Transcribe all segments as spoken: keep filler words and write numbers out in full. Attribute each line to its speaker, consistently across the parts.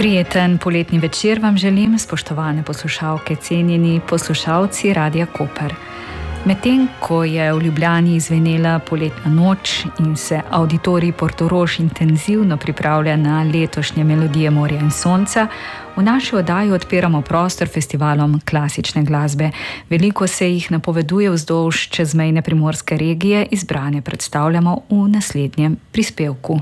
Speaker 1: Prijeten poletni večer vam želim, spoštovane poslušalke, cenjeni poslušalci Radia Koper. Medtem ko je v Ljubljani izvenela poletna noč in se avditorij Portorož intenzivno pripravlja na letošnje Melodije morja in sonca, v naši oddaji odpiramo prostor festivalom klasične glasbe. Veliko se jih napoveduje vzdolž čezmejne primorske regije, izbrane predstavljamo v naslednjem prispevku.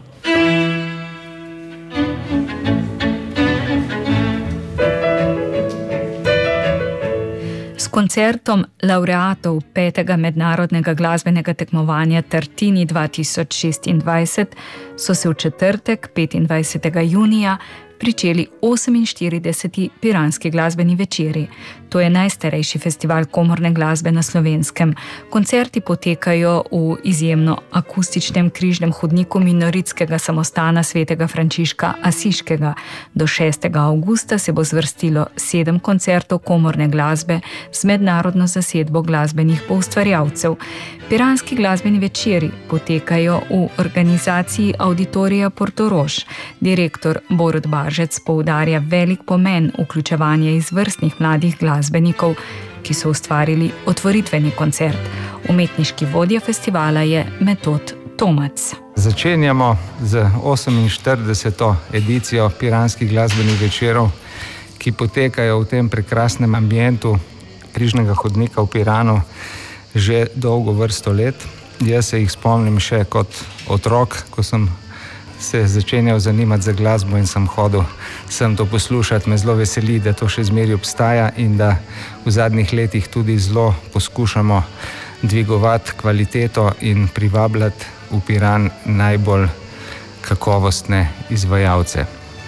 Speaker 1: S koncertom lavreatov petega mednarodnega glasbenega tekmovanja Tartini dva tisoč šestindvajset so se v četrtek, petindvajsetega junija, pričeli oseminštirideseti Piranski glasbeni večeri. To je najstarejši festival komorne glasbe na Slovenskem. Koncerti potekajo v izjemno akustičnem križnem hodniku minoritskega samostana svetega Frančiška Asiškega. Do šestega avgusta se bo zvrstilo sedem koncertov komorne glasbe z mednarodno zasedbo glasbenih poustvarjalcev. Piranski glasbeni večeri potekajo v organizaciji Auditorija Portorož. Direktor Borut Bažec poudarja velik pomen vključevanja izvrstnih mladih glasbenikov, ki so ustvarili otvoritveni koncert. Umetniški vodja festivala je Metod Tomac.
Speaker 2: Začenjamo z oseminštirideseto edicijo Piranskih glasbenih večerov, ki potekajo v tem prekrasnem ambientu križnega hodnika v Piranu že dolgo vrsto let. Jaz se jih spomnim še kot otrok, ko sem se začenjal zanimati za glasbo in sem hodil sem to poslušati. Me zelo veseli, da to še zmeraj obstaja in da v zadnjih letih tudi zelo poskušamo dvigovati kvaliteto in privabljati v Piran najbolj kakovostne izvajalce.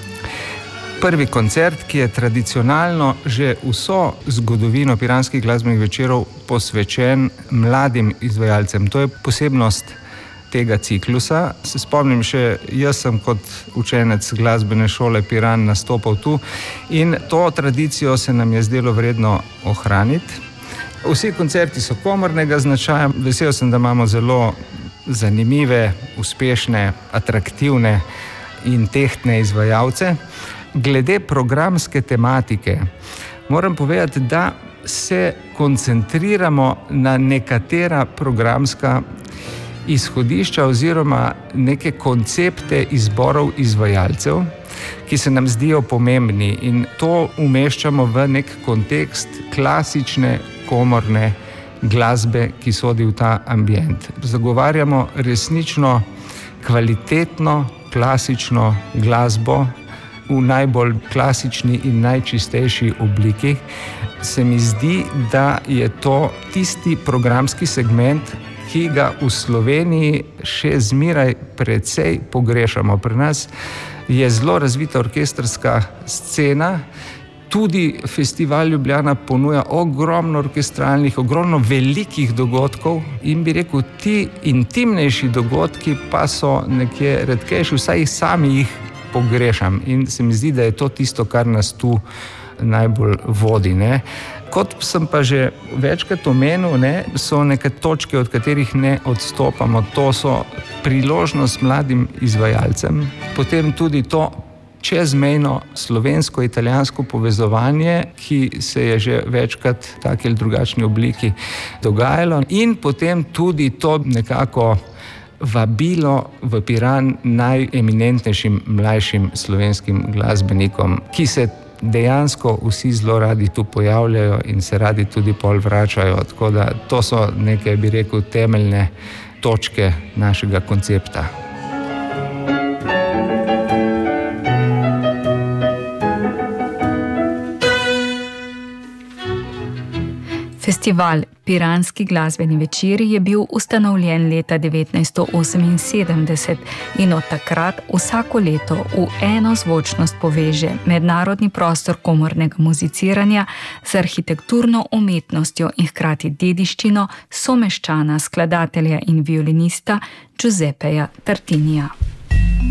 Speaker 2: Prvi koncert, ki je tradicionalno že vso zgodovino Piranskih glasbenih večerov posvečen mladim izvajalcem. To je posebnost tega ciklusa. Se spomnim še, jaz sem kot učenec glasbene šole Piran nastopal tu in to tradicijo se nam je zdelo vredno ohraniti. Vsi koncerti so komornega značaja. Vesel sem, da imamo zelo zanimive, uspešne, atraktivne in tehtne izvajalce. Glede programske tematike moram povedati, da se koncentriramo na nekatera programska izhodišča oziroma neke koncepte izborov izvajalcev, ki se nam zdijo pomembni, in to umeščamo v nek kontekst klasične komorne glasbe, ki sodi v ta ambient. Zagovarjamo resnično kvalitetno klasično glasbo v najbolj klasični in najčistejši obliki. Se mi zdi, da je to tisti programski segment, ki ga v Sloveniji še zmeraj precej pogrešamo. Pri nas je zelo razvita orkestrska scena, tudi Festival Ljubljana ponuja ogromno orkestralnih, ogromno velikih dogodkov in bi rekel, ti intimnejši dogodki pa so nekje redkejši, vsaj jih sami jih pogrešam in se mi zdi, da je to tisto, kar nas tu najbolj vodi, ne. Kot sem pa že večkrat omenil, ne, so neke točke, od katerih ne odstopamo. To so priložnost mladim izvajalcem, potem tudi to čezmejno slovensko-italijansko povezovanje, ki se je že večkrat v taki ali drugačni obliki dogajalo, in potem tudi to nekako vabilo v Piran najeminentnejšim mlajšim slovenskim glasbenikom, ki se dejansko vsi zelo radi tu pojavljajo in se radi tudi pol vračajo. Tako da to so neke, bi rekel, temeljne točke našega koncepta.
Speaker 1: Festival Piranski glasbeni večeri je bil ustanovljen leta devetnajststo oseminsedemdeset in od takrat vsako leto v eno zvočnost poveže mednarodni prostor komornega muziciranja z arhitekturno umetnostjo in hkrati dediščino someščana skladatelja in violinista Giuseppeja Tartinija.